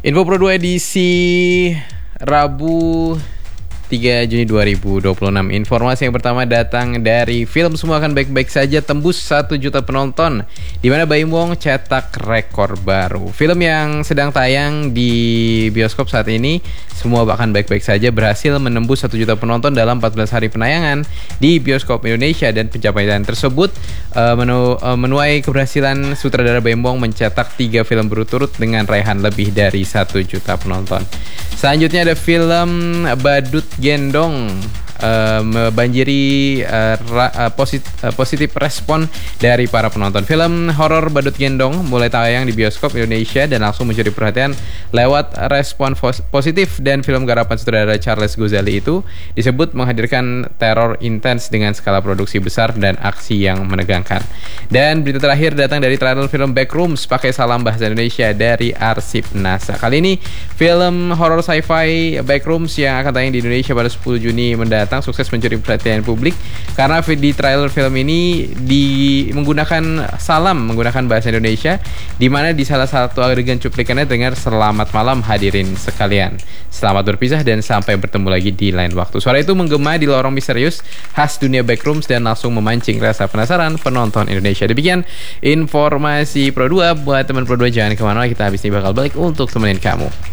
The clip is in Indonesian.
Info Pro 2 edisi Rabu 3 Juni 2026. Informasi yang pertama datang dari film Semua Akan Baik-Baik Saja tembus 1 juta penonton, di mana Baim Wong cetak rekor baru. Film yang sedang tayang di bioskop saat ini, Semua Akan Baik-Baik Saja, berhasil menembus 1 juta penonton dalam 14 hari penayangan di bioskop Indonesia, dan pencapaian tersebut menuai keberhasilan sutradara Baim Wong mencetak 3 film berturut dengan raihan lebih dari 1 juta penonton. Selanjutnya ada film Badut Gendong, membanjiri positif respon dari para penonton. Film horor Badut Gendong mulai tayang di bioskop Indonesia dan langsung mencuri perhatian lewat respon positif, dan film garapan sutradara Charles Ghazali itu disebut menghadirkan teror intens dengan skala produksi besar dan aksi yang menegangkan. Dan berita terakhir datang dari trailer film Backrooms pakai salam bahasa Indonesia dari arsip NASA. Kali ini film horor sci-fi Backrooms yang akan tayang di Indonesia pada 10 Juni mendatang sukses mencuri perhatian publik karena di trailer film ini menggunakan bahasa Indonesia, di mana di salah satu adegan cuplikannya dengar "Selamat malam hadirin sekalian, selamat berpisah dan sampai bertemu lagi di lain waktu." Suara itu menggema di lorong misterius khas dunia Backrooms dan langsung memancing rasa penasaran penonton Indonesia. Demikian informasi Pro 2. Buat teman Pro 2, jangan kemana-mana, kita habis ini bakal balik untuk temenin kamu.